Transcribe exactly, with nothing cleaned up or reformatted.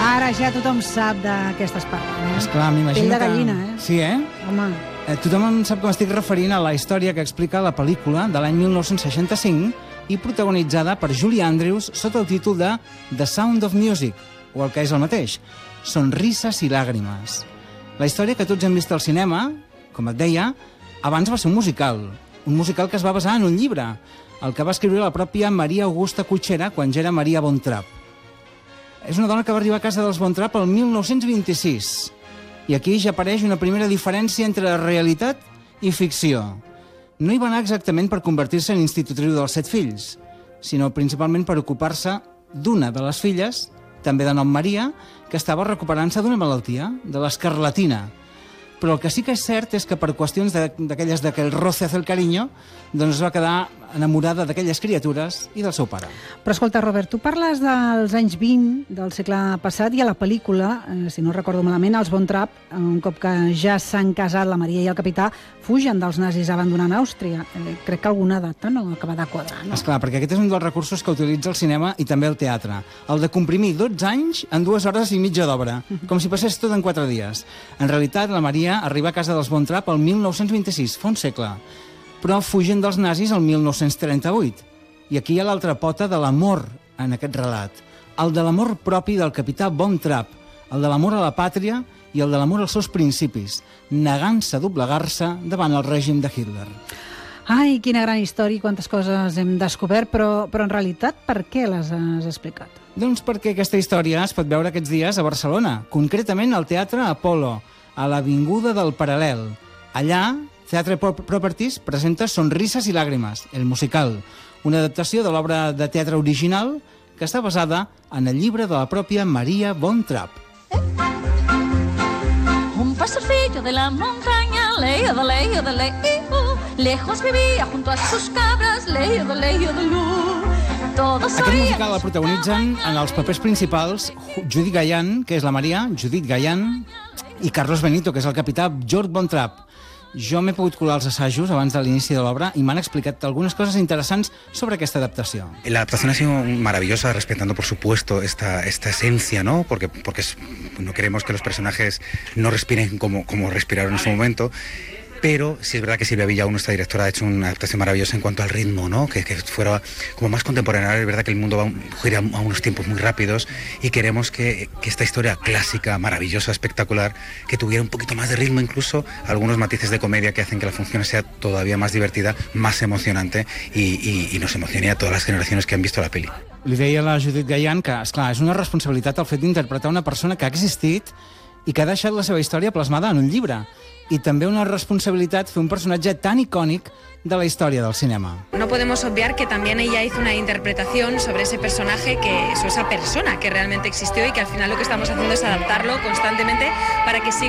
Ara ja tothom sap de què estàs parlant. Eh? Esclar, m'imagino Pell de que... gallina, eh? Sí, eh? Home. eh? Tothom en sap que m'estic referint a la història que explica la pel·lícula de l'any mil nou-cents seixanta-cinc i protagonitzada per Julie Andrews sota el títol de The Sound of Music, o el que és el mateix, Sonrises i làgrimes. La història que tots hem vist al cinema, com et deia, abans va ser un musical, un musical que es va basar en un llibre, el que va escriure la pròpia Maria Augusta Cutxera quan ja era Maria Von Trapp. És una dona que va arribar a casa dels Von Trapp el mil nou-cents vint-i-sis. I aquí ja apareix una primera diferència entre realitat i ficció. No hi va anar exactament per convertir-se en institutriu dels set fills, sinó principalment per ocupar-se d'una de les filles, també de nom Maria, que estava recuperant-se d'una malaltia, de l'escarlatina. Però el que sí que és cert és que per qüestions d'aquelles de que el roce hace el cariño, doncs es va quedar enamorada d'aquelles criatures i del seu pare. Però escolta, Robert, tu parles dels anys vint del segle passat i a la pel·lícula, eh, si no recordo malament, els Von Trapp, un cop que ja s'han casat la Maria i el capità, fugen dels nazis abandonant Àustria. Eh, crec que alguna data no acaba de quadrar, no? Esclar, perquè aquest és un dels recursos que utilitza el cinema i també el teatre. El de comprimir dotze anys en dues hores i mitja d'obra, com si passés tot en quatre dies. En realitat, la Maria arriba a casa dels Von Trapp el mil nou-cents vint-i-sis, fa un segle, però fugen dels nazis el mil nou-cents trenta-vuit. I aquí hi ha l'altra pota de l'amor en aquest relat. El de l'amor propi del capità Von Trapp, el de l'amor a la pàtria i el de l'amor als seus principis, negant-se a doblegar-se davant el règim de Hitler. Ai, quina gran història i quantes coses hem descobert, però, però en realitat per què les has explicat? Doncs perquè aquesta història es pot veure aquests dies a Barcelona, concretament al Teatre Apolo, a l'Avinguda del Paral·lel. Allà, Theatre Properties presenta Sonrises i làgrimes, el musical, una adaptació de l'obra de teatre original que està basada en el llibre de la pròpia Maria Von Trapp. Un pastorcillo de la montaña, leío de leío de leío, lejos vivía junto a sus cabras, leío de leío de luz. Aquest musical el protagonitzen en els papers principals Judith Gayan, que és la Maria, Judith Gayan, i Carlos Benito, que és el capità Georg Von Trapp. Jo m'he pogut colar els assajos abans de l'inici de l'obra y me han explicat algunas cosas interesantes sobre esta adaptación. La adaptación ha sido maravillosa, respetando por supuesto esta, esta esencia, ¿no? Porque, porque es, no queremos que los personajes no respiren como, como respiraron en su momento. Pero sí es verdad que Silvia Villaú, nuestra directora, ha hecho una adaptación maravillosa en cuanto al ritmo, ¿no? Que, que fuera como más contemporánea. Es verdad que el mundo va a, gira a unos tiempos muy rápidos y queremos que, que esta historia clásica, maravillosa, espectacular, que tuviera un poquito más de ritmo, incluso algunos matices de comedia que hacen que la función sea todavía más divertida, más emocionante y, y, y nos emocione a todas las generaciones que han visto la peli. Li deia a la Judith Gayan que, esclar, és una responsabilitat el fet d'interpretar una persona que ha existit i que ha deixat la seva història plasmada en un llibre. Y també una responsabilitat fer un personatge tan icònic de la historia del cinema. No podemos obviar que también ella hizo una interpretación sobre ese personaje, que esa persona que realmente existió y que al final lo que estamos haciendo es adaptarlo constantemente para que siga